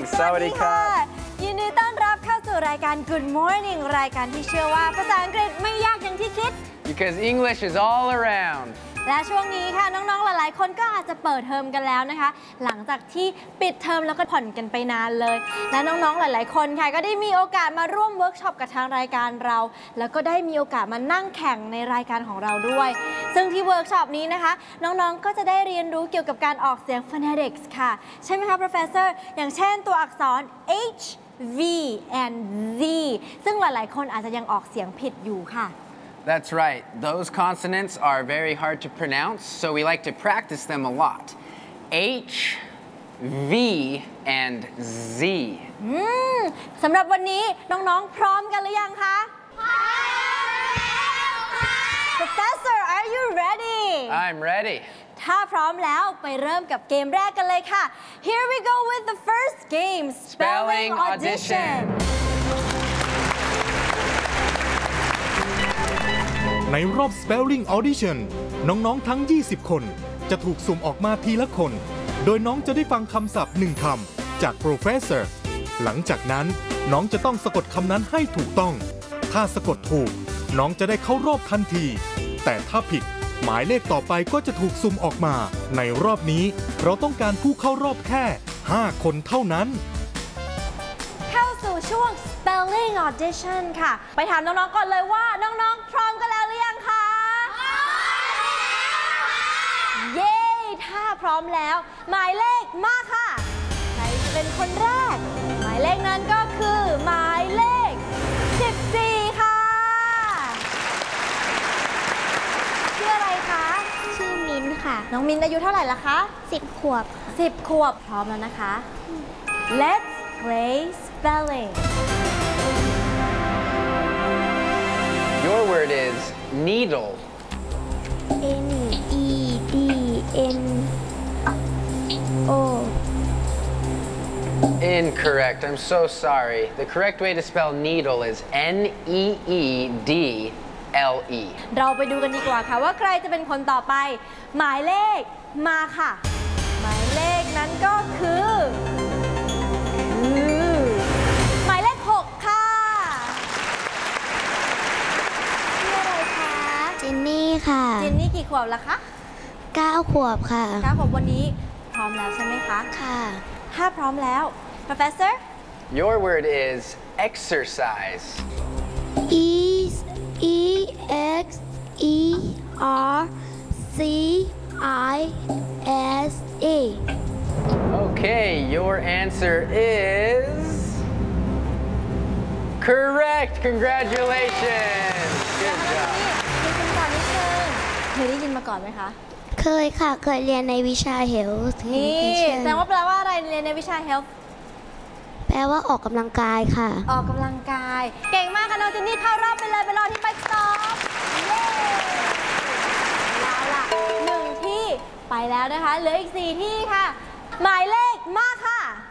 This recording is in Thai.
สวัสดีค่ะยินดีต้อนรับเข้าสู่รายการ Good Morning รายการที่เชื่อว่าภาษาอังกฤษไม่ยากอย่างที่คิด Because English is all around และช่วงนี้ค่ะน้องๆหลายๆคนก็อาจจะเปิดเทอมกันแล้วนะคะหลังจากที่ปิดเทอมแล้วก็ผ่อนกันไปนานเลยและน้องๆหลายๆคนค่ะก็ได้มีโอกาสมาร่วมเวิร์กช็อปกับทางรายการเราแล้วก็ได้มีโอกาสมานั่งแข่งในรายการของเราด้วยซึ่งที่เวิร์กช็อปนี้นะคะน้องๆก็จะได้เรียนรู้เกี่ยวกับการออกเสียง phonetics ค่ะใช่ไหมคะ Professor อย่างเช่นตัวอักษร H V and Z ซึ่งหลายๆคนอาจจะยังออกเสียงผิดอยู่ค่ะ That's right. Those consonants are very hard to pronounce, so we like to practice them a lot. H, V, and Z. สำหรับวันนี้น้องๆพร้อมกันหรือยังคะ Professor, are you ready? I'm ready. ถ้าพร้อมแล้วไปเริ่มกับเกมแรกกันเลยค่ะ Here we go with the first game, Spelling Audition. ในรอบ Spelling Audition น้องๆทั้ง 20 คนจะถูกสุ่มออกมาทีละคน โดยน้องจะได้ฟังคำศัพท์1 คำจาก Professor หลังจากนั้นน้องจะต้องสะกดคำนั้นให้ถูกต้อง ถ้าสะกดถูกน้องจะได้เข้ารอบทันที แต่ถ้าผิดหมายเลขต่อไปก็จะถูกสุ่มออกมา ในรอบนี้เราต้องการผู้เข้ารอบแค่ 5 คนเท่านั้นเข้าสู่ช่วง Spelling Audition ค่ะไปถามน้องๆก่อนเลยว่าน้องๆพร้อมกันแล้วหรือยังคะเย้ถ้าพร้อมแล้วหมายเลขมาค่ะใครจะเป็นคนแรกหมายเลขนั้นก็คือหมายเลข14ค่ะชื่ออะไรคะชื่อมิ้นค่ะน้องมิ้นอายุเท่าไหร่ละคะ 10 ขวบ 10 ขวบพร้อมแล้วนะคะ Let's play spelling Your word is needle. N-E-D-N-O. Incorrect. I'm so sorry. The correct way to spell needle is N-E-E-D-L-E. เราไปดูกันดีกว่าค่ะว่าใครจะเป็นคนต่อไป หมายเลขมาค่ะหมายเลขนั้นก็คือหมายเลข6ค่ะชื่ออะไรคะเจนนี่ค่ะเจนนี่กี่ขวบแล้วคะ 9 ขวบค่ะ 9 ขวบวันนี้พร้อมแล้วใช่ไหมคะค่ะถ้าพร้อมแล้ว Professor Your word is exercise. E-X-E-R-C-I-S-E. Okay, your answer is correct. Congratulations. Good job. มีคำตอบนิดนึงเคยได้ยินมาก่อนไหมคะเคยค่ะเคยเรียนในวิชา Health นี่แสดงว่าแปลว่าอะไรเรียนในวิชา Health แปลว่าออกกำลังกายค่ะออกกำลังกายเก่งมากค่ะน้องเจนนี่เข้ารอบไปเลยไปรอที่ไปสต็อปเย้แล้วล่ะ1 ที่ไปแล้วนะคะเหลืออีก4 ที่ค่ะหมายเลขมาค่ะ